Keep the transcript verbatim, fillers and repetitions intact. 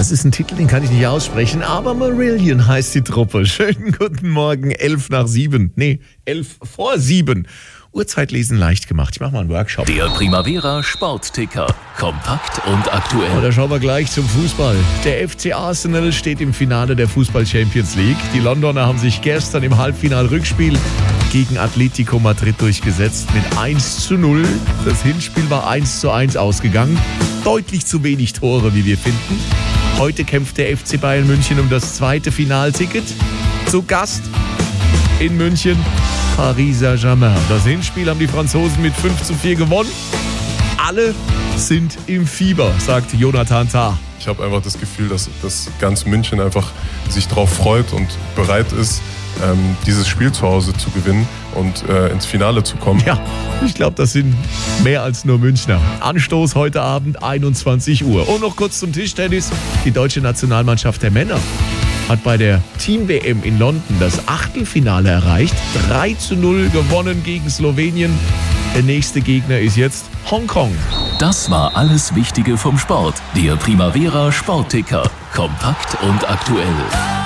Das ist ein Titel, den kann ich nicht aussprechen, aber Marillion heißt die Truppe. Schönen guten Morgen, elf nach sieben. Nee, elf vor sieben. Uhrzeit lesen leicht gemacht. Ich mache mal einen Workshop. Der Primavera Sportticker. Kompakt und aktuell. Oh, da schauen wir gleich zum Fußball. Der F C Arsenal steht im Finale der Fußball Champions League. Die Londoner haben sich gestern im Halbfinal-Rückspiel gegen Atletico Madrid durchgesetzt mit eins zu null. Das Hinspiel war eins zu eins ausgegangen. Deutlich zu wenig Tore, wie wir finden. Heute kämpft der F C Bayern München um das zweite Finalticket. Zu Gast in München Paris Saint-Germain. Das Hinspiel haben die Franzosen mit fünf zu vier gewonnen. Alle sind im Fieber, sagt Jonathan Tah. Ich habe einfach das Gefühl, dass, dass ganz München einfach sich darauf freut und bereit ist, ähm, dieses Spiel zu Hause zu gewinnen und äh, ins Finale zu kommen. Ja, ich glaube, das sind mehr als nur Münchner. Anstoß heute Abend einundzwanzig Uhr. Und noch kurz zum Tischtennis. Die deutsche Nationalmannschaft der Männer hat bei der Team-W M in London das Achtelfinale erreicht. drei zu null gewonnen gegen Slowenien. Der nächste Gegner ist jetzt Hongkong. Das war alles Wichtige vom Sport. Der Primavera Sportticker. Kompakt und aktuell.